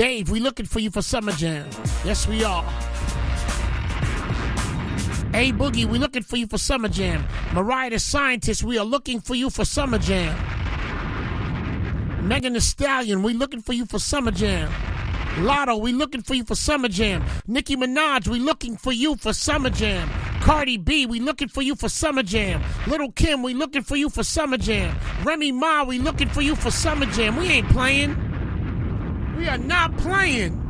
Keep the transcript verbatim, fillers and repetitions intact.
Dave, we looking for you for Summer Jam. Yes, we are. A Boogie, we looking for you for Summer Jam. Mariah the Scientist, we are looking for you for Summer Jam. Megan Thee Stallion, we looking for you for Summer Jam. Lotto, we looking for you for Summer Jam. Nicki Minaj, we looking for you for Summer Jam. Cardi B, we looking for you for Summer Jam. Little Kim, we looking for you for Summer Jam. Remy Ma, we looking for you for Summer Jam. We ain't playing. We are not playing.